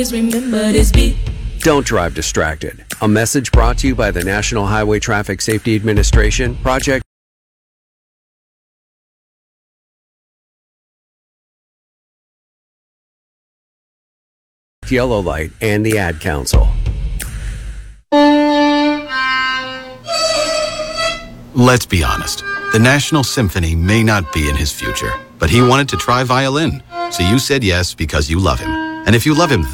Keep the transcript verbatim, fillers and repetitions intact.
remember this beat. Don't drive distracted. A message brought to you by the National Highway Traffic Safety Administration, Project Yellow Light, and the Ad Council. Let's be honest. The National Symphony may not be in his future, but he wanted to try violin. So you said yes because you love him. And if you love him